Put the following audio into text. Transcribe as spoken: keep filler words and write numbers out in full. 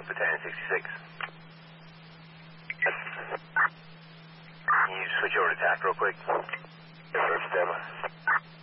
Battalion sixty-six. Can you switch over to T A C real quick? Yes, sir, stand by.